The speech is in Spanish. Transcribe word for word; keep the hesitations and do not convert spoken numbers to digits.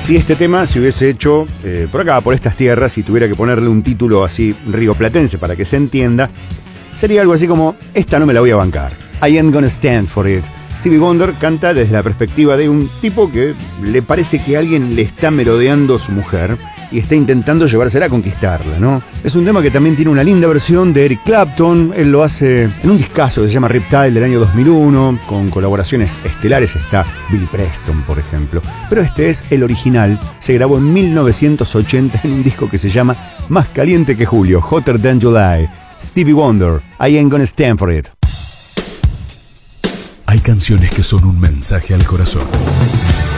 Si este tema se hubiese hecho eh, por acá, por estas tierras, y tuviera que ponerle un título así rioplatense para que se entienda, sería algo así como, esta no me la voy a bancar. I ain't gonna stand for it. Stevie Wonder canta desde la perspectiva de un tipo que le parece que alguien le está merodeando a su mujer y está intentando llevársela a conquistarla, ¿no? Es un tema que también tiene una linda versión de Eric Clapton. Él lo hace en un discazo que se llama Riptide del año dos mil uno, con colaboraciones estelares está Billy Preston, por ejemplo. Pero este es el original, se grabó en mil novecientos ochenta en un disco que se llama Más caliente que julio, Hotter Than July. Stevie Wonder, I ain't gonna stand for it. Hay canciones que son un mensaje al corazón.